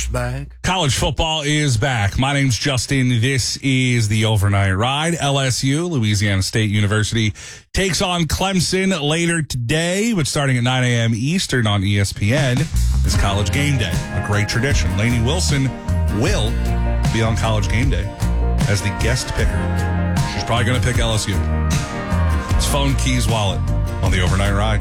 Football's back. College football is back. My name's Justin. This is the Overnight Ride. LSU, Louisiana State University, takes on Clemson later today, but starting at 9 a.m. Eastern on ESPN is College Game Day, a great tradition. Lainey Wilson will be on College Game Day as the guest picker. She's probably going to pick LSU. It's phone, keys, wallet on the Overnight Ride.